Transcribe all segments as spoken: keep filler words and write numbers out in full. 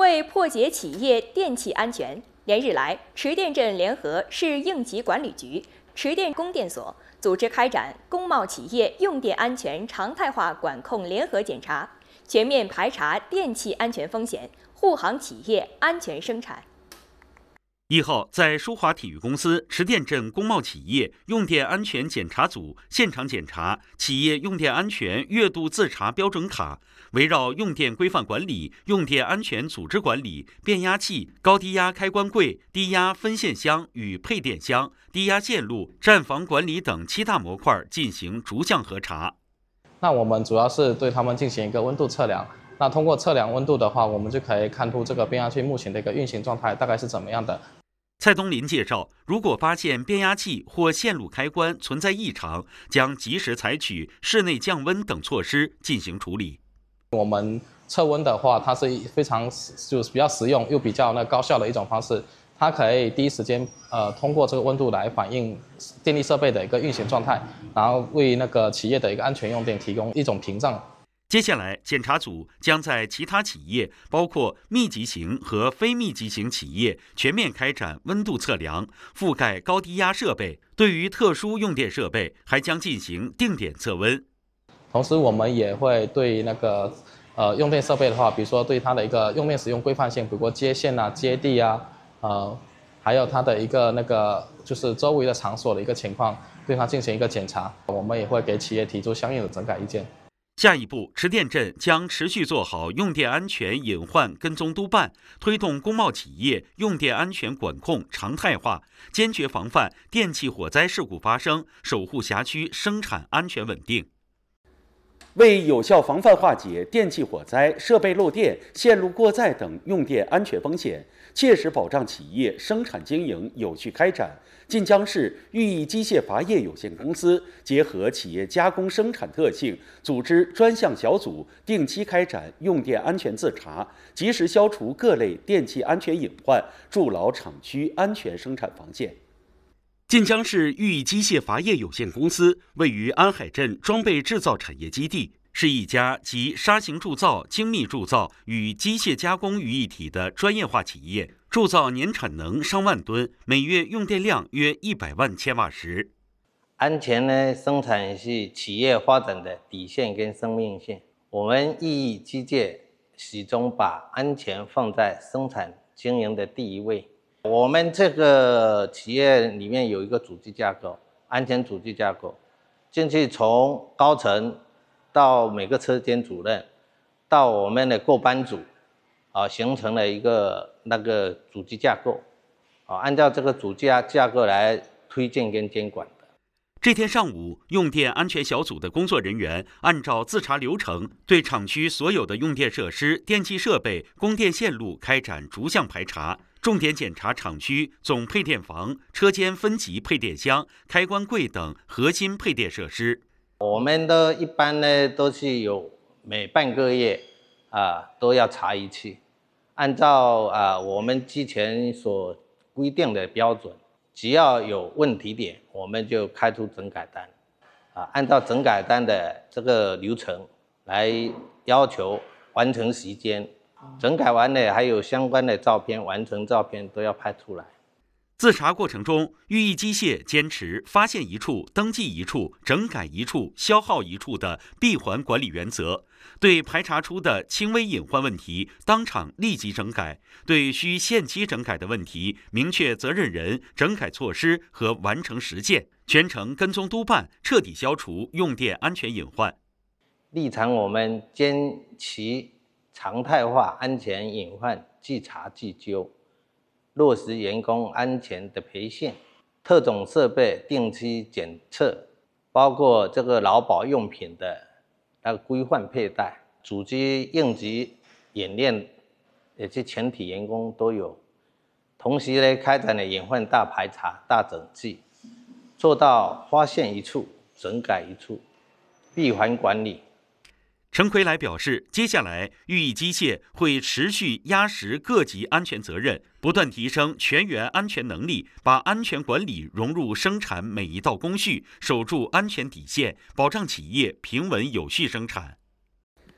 为破解企业电气安全，连日来，池店镇联合市应急管理局、池店供电所组织开展工贸企业用电安全常态化管控联合检查，全面排查电气安全风险，护航企业安全生产。 一号，在舒华体育公司池店镇工贸企业用电安全检查组现场检查企业用电安全月度自查标准卡，围绕用电规范管理、用电安全组织管理、变压器、高低压开关柜、低压分线箱与配电箱、低压线路、站房管理等七大模块进行逐项核查。 那我们主要是对他们进行一个温度测量。那通过测量温度的话，我们就可以看出这个变压器目前的一个运行状态大概是怎么样的。 蔡东林介绍，如果发现变压器或线路开关存在异常，将及时采取室内降温等措施进行处理。 我们测温的话，它是非常就是比较实用又比较那高效的一种方式，它可以第一时间呃通过这个温度来反映电力设备的一个运行状态，然后为那个企业的一个安全用电提供一种屏障。 接下来，检查组将在其他企业，包括密集型和非密集型企业，全面开展温度测量，覆盖高低压设备。对于特殊用电设备，还将进行定点测温。 同时，我们也会对那个呃用电设备的话，比如说对它的一个用电使用规范性，比如说接线啊、接地啊，呃，还有它的一个那个就是周围的场所的一个情况，对它进行一个检查。我们也会给企业提出相应的整改意见。 下一步，池店镇将持续做好用电安全隐患跟踪督办，推动工贸企业用电安全管控常态化，坚决防范电气火灾事故发生，守护辖区生产安全稳定。为有效防范化解电气火灾、设备漏电、线路过载等用电安全风险，切实保障企业生产经营有序开展，晋江市裕益机械伐业有限公司结合企业加工生产特性，组织专项小组定期开展用电安全自查，及时消除各类电气安全隐患，筑牢厂区安全生产防线。晋江市裕益机械伐业有限公司位于安海镇装备制造产业基地，是一家集砂型铸造、精密铸造与机械加工于一体的专业化企业，铸造年产能上万吨，每月用电量约一百万千瓦时。 安全呢，生产是企业发展的底线跟生命线。我们裕益机械始终把安全放在生产经营的第一位。我们这个企业里面有一个组织架构，安全组织架构，进去从高层到每个车间主任，到我们的各班组，啊，形成了一个那个组织架构，啊，按照这个组织架构来推荐跟监管的。 这天上午，用电安全小组的工作人员按照自查流程，对厂区所有的用电设施、电气设备、供电线路开展逐项排查。重点检查厂区总配电房、车间分级配电箱、开关柜等核心配电设施。 我们的一般呢都是有每半个月啊都要查一次，按照啊我们之前所规定的标准，只要有问题点，我们就开出整改单，啊按照整改单的这个流程来要求完成时间。整改完了，还有相关的照片、完成照片都要拍出来。 自查过程中，裕益机械坚持发现一处、登记一处、整改一处、消耗一处的闭环管理原则，对排查出的轻微隐患问题，当场立即整改；对需限期整改的问题，明确责任人、整改措施和完成实践，全程跟踪督办，彻底消除用电安全隐患。 立场我们坚持常态化安全隐患即查即纠，落实员工安全的培训，特种设备定期检测，包括这个劳保用品的那个规范佩戴，组织应急演练，也是全体员工都有。同时呢，开展了隐患大排查、大整治，做到发现一处整改一处，闭环管理。 陈奎来表示，接下来裕益机械会持续压实各级安全责任，不断提升全员安全能力，把安全管理融入生产每一道工序，守住安全底线，保障企业平稳有序生产。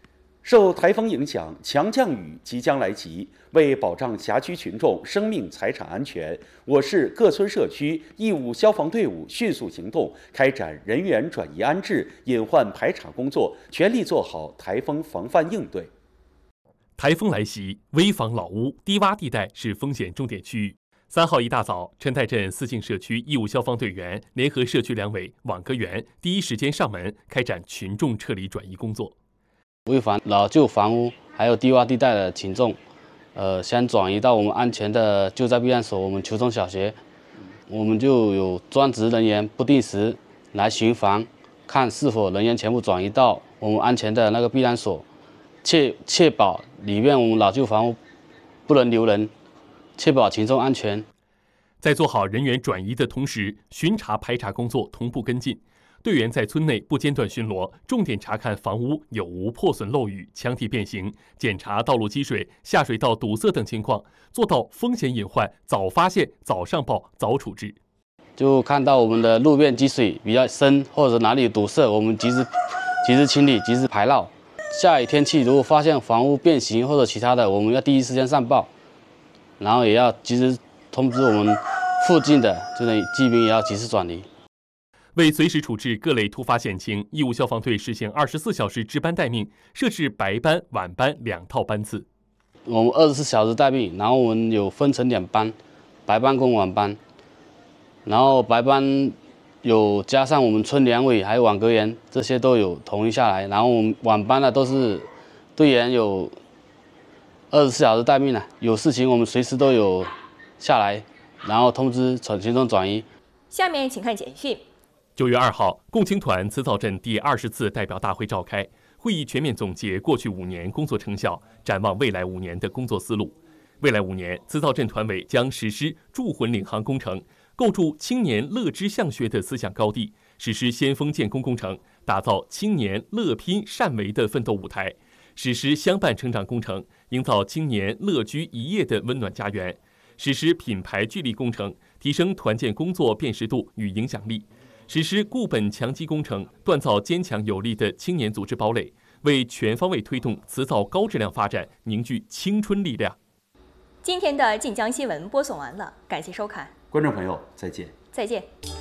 受台风影响，强降雨即将来袭。为保障辖区群众生命财产安全，我市各村社区义务消防队伍迅速行动，开展人员转移安置、隐患排查工作，全力做好台风防范应对。 台风来袭，危房老屋、低洼地带是风险重点区域。三号一大早，陈台镇四境社区义务消防队员联合社区两委、网格员第一时间上门开展群众撤离转移工作。 危房老旧房屋还有低洼地带的群众，呃，先转移到我们安全的救灾避难所，我们球中小学，我们就有专职人员不定时来巡防，看是否人员全部转移到我们安全的那个避难所，确确保里面我们老旧房屋不能留人，确保群众安全。 在做好人员转移的同时，巡查排查工作同步跟进。队员在村内不间断巡逻，重点查看房屋有无破损漏雨、墙体变形，检查道路积水、下水道堵塞等情况，做到风险隐患早发现、早上报、早处置。 就看到我们的路面积水比较深，或者哪里堵塞，我们及时及时清理、及时排涝。下雨天气如果发现房屋变形或者其他的，我们要第一时间上报，然后也要及时通知我们附近的这类居民，也要及时转移。 为随时处置各类突发险情，义务消防队实行二十四小时值班待命，设置白班、晚班两套班次。 我们二十四小时待命，然后我们有分成两班，白班跟晚班。然后白班有加上我们村两委还有网格员，这些都有统一下来。然后我们晚班的都是队员有二十四小时待命了，有事情我们随时都有下来，然后通知群众转移。 下面请看简讯。 九月二号，共青团慈枣镇第二十次代表大会召开，会议全面总结过去五年工作成效，展望未来五年的工作思路。未来五年，慈枣镇团委将实施铸魂领航工程，构筑青年乐知向学的思想高地，实施先锋建功工程，打造青年乐拼善为的奋斗舞台，实施相伴成长工程，营造青年乐居一业的温暖家园，实施品牌聚力工程，提升团建工作辨识度与影响力。实施固本强基工程，锻造坚强有力的青年组织堡垒，为全方位推动慈枣高质量发展凝聚青春力量。 今天的晋江新闻播送完了，感谢收看， 观众朋友再见。 再见。